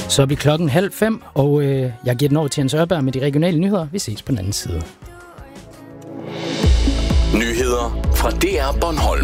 Så er vi 4:30, og jeg giver den over til Jens Ørberg med de regionale nyheder. Vi ses på den anden side. Nyheder fra DR Bornholm.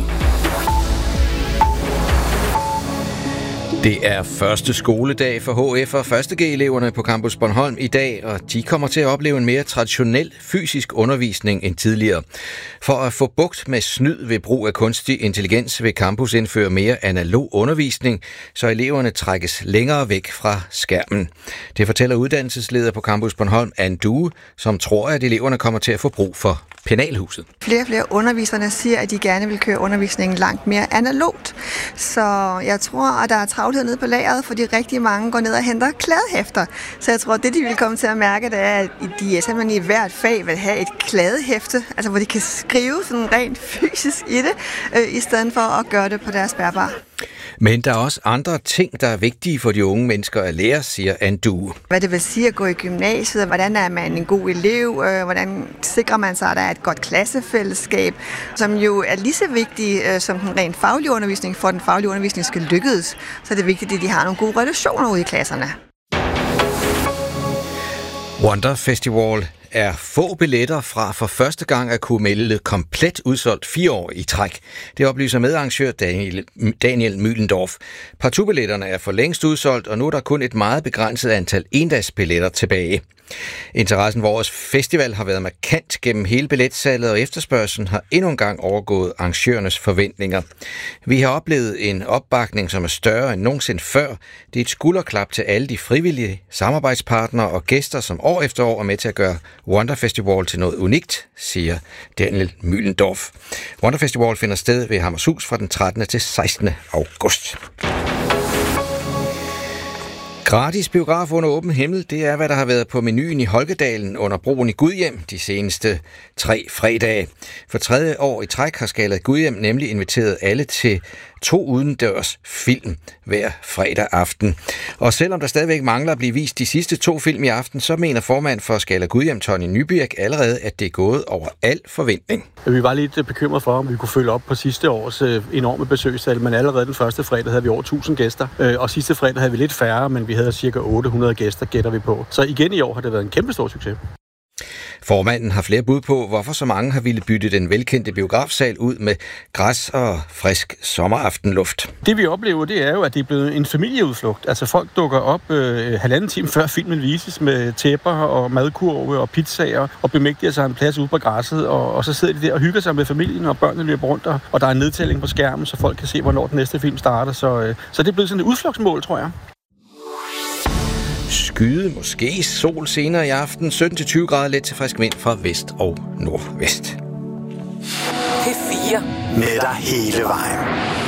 Det er første skoledag for HF og 1.G-eleverne på Campus Bornholm i dag, og de kommer til at opleve en mere traditionel fysisk undervisning end tidligere. For at få bugt med snyd ved brug af kunstig intelligens vil campus indføre mere analog undervisning, så eleverne trækkes længere væk fra skærmen. Det fortæller uddannelsesleder på Campus Bornholm, Anne Due, som tror, at eleverne kommer til at få brug for penalhuset. Flere og flere underviserne siger, at de gerne vil køre undervisningen langt mere analogt. Så jeg tror, at der er travlhed nede på lageret, fordi rigtig mange går ned og henter kladehæfter. Så jeg tror, at det, de vil komme til at mærke, det er, at de simpelthen i hvert fag vil have et kladehæfte, altså hvor de kan skrive sådan rent fysisk i det, i stedet for at gøre det på deres bærbare. Men der er også andre ting, der er vigtige for de unge mennesker at lære, siger Anne Due. Hvad det vil sige at gå i gymnasiet, hvordan er man en god elev, hvordan sikrer man sig, at der er et godt klassefællesskab, som jo er lige så vigtigt som den rent faglige undervisning, for den faglige undervisning skal lykkes. Så er det vigtigt, at de har nogle gode relationer ude i klasserne. Wonder Festival er få billetter fra for første gang at kunne melde komplet udsolgt 4 år i træk. Det oplyser medarrangør Daniel Mühlendorf. Partubilletterne er for længst udsolgt, og nu er der kun et meget begrænset antal endagsbilletter tilbage. Interessen for årets festival har været markant gennem hele billetsalget, og efterspørgslen har endnu en gang overgået arrangørernes forventninger. Vi har oplevet en opbakning, som er større end nogensinde før. Det er et skulderklap til alle de frivillige samarbejdspartnere og gæster, som år efter år er med til at gøre Wonder Festival til noget unikt, siger Daniel Mühlendorf. Wonder Festival finder sted ved Hammershus fra den 13. til 16. august. Gratis biograf under åben himmel, det er, hvad der har været på menuen i Holkedalen under broen i Gudhjem de seneste 3 fredage. For 3. år i træk har Skala Gudhjem nemlig inviteret alle til 2 udendørs film hver fredag aften. Og selvom der stadigvæk mangler at blive vist de sidste 2 film i aften, så mener formand for Skala Gudhjem, Tony Nybirk, allerede, at det er gået over al forventning. Vi var lidt bekymret for, om vi kunne følge op på sidste års enorme besøgstal, men allerede den første fredag havde vi over 1000 gæster, og sidste fredag havde vi lidt færre, men vi havde cirka 800 gæster, gætter vi på. Så igen i år har det været en kæmpe stor succes. Formanden har flere bud på, hvorfor så mange har ville bytte den velkendte biografsal ud med græs og frisk sommeraftenluft. Det vi oplever, det er jo, at det er blevet en familieudflugt. Altså folk dukker op 1,5 time før filmen vises med tæpper og madkurve og pizzaer og bemægtiger sig en plads ude på græsset, og så sidder de der og hygger sig med familien, og børnene løber rundt, og der er en nedtælling på skærmen, så folk kan se, hvornår den næste film starter. Så det er blevet sådan et udflugtsmål, tror jeg. Skyde, måske sol senere i aften, 17-20 grader, let til frisk vind fra vest og nordvest. P4 med dig hele vejen.